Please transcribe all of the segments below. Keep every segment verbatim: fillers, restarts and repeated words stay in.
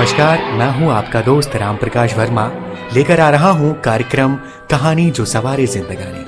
नमस्कार, मैं हूं आपका दोस्त राम प्रकाश वर्मा, लेकर आ रहा हूं कार्यक्रम कहानी जो सवारे जिंदगानी।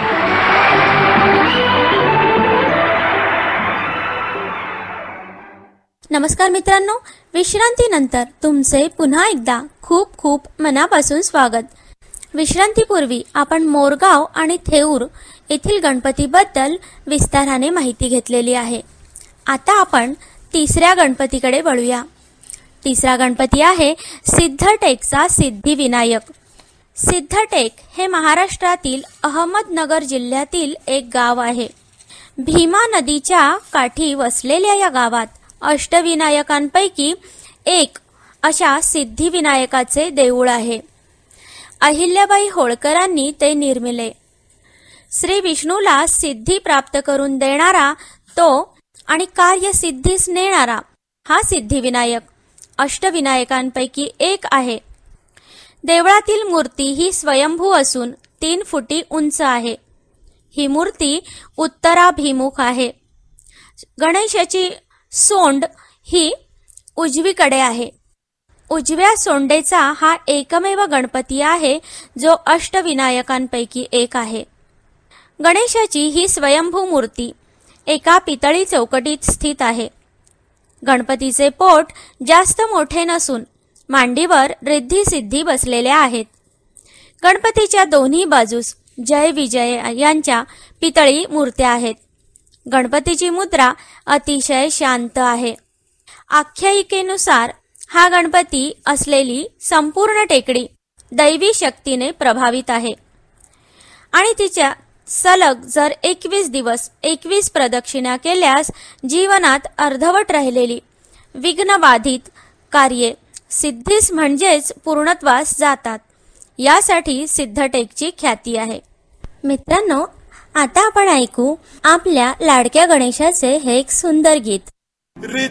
नमस्कार मित्रांनो, विश्रांतीनंतर तुमचे पुन्हा एकदा खूप खूप मनापासून स्वागत। विश्रांतीपूर्वी आपण मोरगाव आणि थेऊर येथील गणपतीबद्दल विस्ताराने माहिती घेतलेली आहे। आता आपण तिसऱ्या गणपतीकडे वळूया। तिसरा गणपती आहे सिद्धटेकचा सिद्धिविनायक। सिद्धटेक हे महाराष्ट्रातील अहमदनगर जिल्ह्यातील एक गाव आहे। भीमा नदीच्या काठी वसलेल्या या गावात अष्टविनायकांपैकी एक अशा सिद्धिविनायकाचे देऊळ आहे। अहिल्याबाई होळकरांनी ते निर्मिले। श्री विष्णूला सिद्धी प्राप्त करून देणारा तो आणि कार्यसिद्धीस नेणारा हा सिद्धिविनायक अष्टविनायकांपैकी एक आहे। देवळातील मूर्ती ही स्वयंभू असून तीन फुटी उंच आहे। ही मूर्ती उत्तराभिमुख आहे। गणेशाची सोंड ही उजवीकडे आहे। उजव्या सोंडेचा हा एकमेव गणपती आहे जो अष्टविनायकांपैकी एक आहे। गणेशाची ही स्वयंभू मूर्ती एका पितळी चौकटीत स्थित आहे। गणपतीचे पोट जास्त मोठे नसून मांडीवर रिद्धी सिद्धी बसलेल्या आहेत। गणपतीच्या दोन्ही बाजूस जय विजय यांच्या पितळी मूर्त्या आहेत। गणपतीची मुद्रा अतिशय शांत आहे। आख्यायिकेनुसार हा गणपती असलेली संपूर्ण टेकडी दैवी शक्तीने प्रभावित आहे आणि तिच्या सलग जर एकवीस दिवस एकवीस प्रदक्षिणा केल्यास जीवनात अर्धवट राहिलेली विघ्नबाधित कार्ये सिद्धीस म्हणजेच पूर्णत्वास जातात। यासाठी सिद्धटेकची ख्याती आहे। मित्रांनो, आता आपण ऐकू आपल्या लाडक्या गणेशाचे हे एक सुंदर गीत।